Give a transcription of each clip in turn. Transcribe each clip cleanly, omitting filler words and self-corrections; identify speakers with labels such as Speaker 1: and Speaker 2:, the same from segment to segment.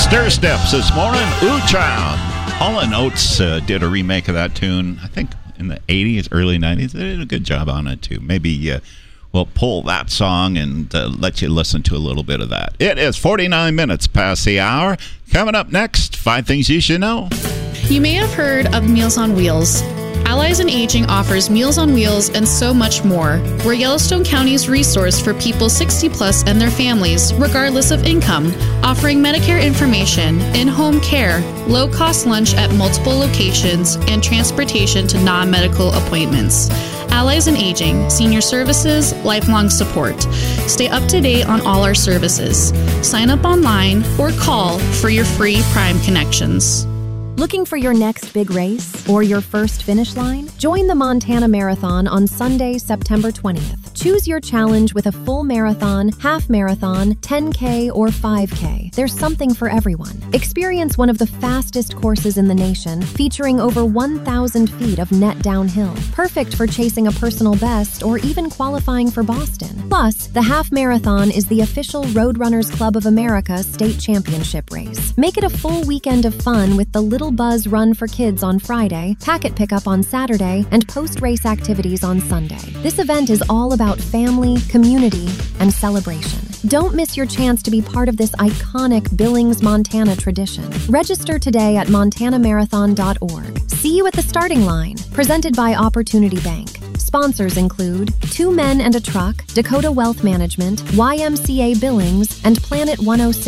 Speaker 1: Stir Steps this morning. Ooh, Child. Hall & Oates did a remake of that tune, I think, in the 80s, early 90s. They did a good job on it, too. Maybe we'll pull that song and let you listen to a little bit of that. It is 49 minutes past the hour. Coming up next, 5 things you should know.
Speaker 2: You may have heard of Meals on Wheels. Allies in Aging offers Meals on Wheels and so much more. We're Yellowstone County's resource for people 60 plus and their families, regardless of income, offering Medicare information, in-home care, low-cost lunch at multiple locations, and transportation to non-medical appointments. Allies in Aging, senior services, lifelong support. Stay up to date on all our services. Sign up online or call for your free Prime connections.
Speaker 3: Looking for your next big race or your first finish line? Join the Montana Marathon on Sunday, September 20th. Choose your challenge with a full marathon, half marathon, 10K, or 5K. There's something for everyone. Experience one of the fastest courses in the nation, featuring over 1,000 feet of net downhill. Perfect for chasing a personal best or even qualifying for Boston. Plus, the half marathon is the official Roadrunners Club of America state championship race. Make it a full weekend of fun with the Little Buzz Run for Kids on Friday, packet pickup on Saturday, and post-race activities on Sunday. This event is all about family, community, and celebration. Don't miss your chance to be part of this iconic Billings, Montana tradition. Register today at montanamarathon.org. See you at the starting line. Presented by Opportunity Bank. Sponsors include 2 Men and a Truck, Dakota Wealth Management, YMCA Billings, and Planet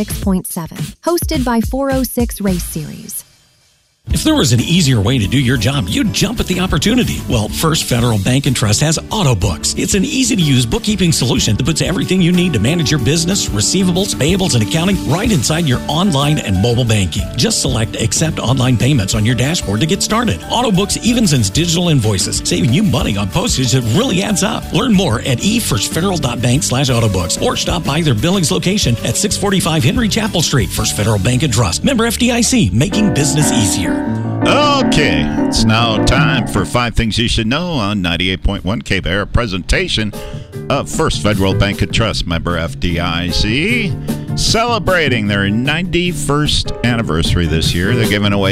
Speaker 3: 106.7. Hosted by 406 Race Series.
Speaker 4: If there was an easier way to do your job, you'd jump at the opportunity. Well, First Federal Bank and Trust has Autobooks. It's an easy-to-use bookkeeping solution that puts everything you need to manage your business, receivables, payables, and accounting right inside your online and mobile banking. Just select Accept Online Payments on your dashboard to get started. Autobooks even sends digital invoices, saving you money on postage that really adds up. Learn more at efirstfederal.bank/autobooks or stop by their Billings location at 645 Henry Chapel Street. First Federal Bank and Trust. Member FDIC, making business easier.
Speaker 1: Okay, it's now time for 5 things you should know on 98.1 KBR, presentation of First Federal Bank and Trust, member FDIC, celebrating their 91st anniversary this year. They're giving away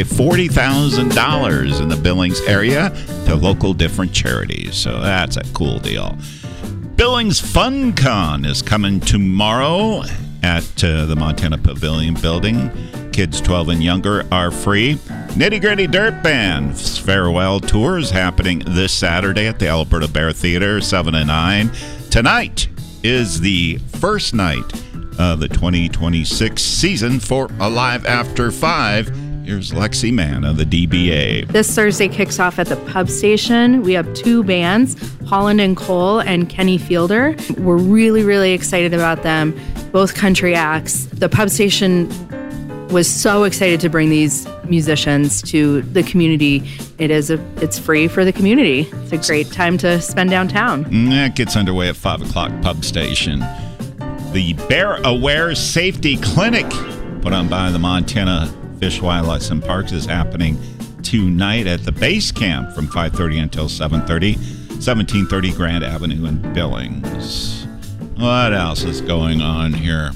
Speaker 1: $40,000 in the Billings area to local different charities, so that's a cool deal. Billings FunCon is coming tomorrow at the Montana Pavilion building. Kids 12 and younger are free. Nitty Gritty Dirt Band's farewell tour is happening this Saturday at the Alberta Bear Theater, 7 to 9. Tonight is the first night of the 2026 season for Alive After 5. Here's Lexi Mann of the DBA.
Speaker 5: This Thursday kicks off at the Pub Station. We have 2 bands, Holland and Cole and Kenny Fielder. We're really, really excited about them. Both country acts. The Pub Station was so excited to bring these musicians to the community. It's free for the community. It's a great time to spend downtown.
Speaker 1: That gets underway at 5 o'clock, Pub Station. The Bear Aware Safety Clinic, put on by the Montana Fish, Wildlife, and Parks, is happening tonight at the base camp from 5:30 until 7:30, 1730 Grand Avenue in Billings. What else is going on here?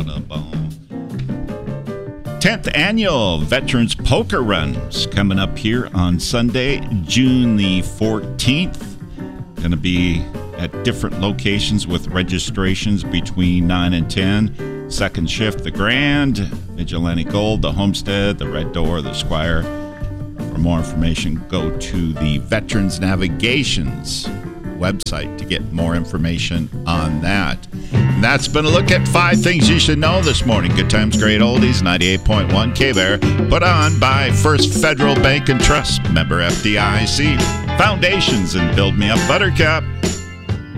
Speaker 1: 10th Annual Veterans Poker Run is coming up here on Sunday, June the 14th. Going to be at different locations with registrations between 9 and 10. Second shift, the Grand, Vigilante Gold, the Homestead, the Red Door, the Squire. For more information, go to the Veterans Navigations website to get more information on that. And that's been a look at 5 things you should know this morning. Good Times, Great Oldies, 98.1 KBR, put on by First Federal Bank and Trust, member FDIC. Foundations and Build Me Up Buttercup.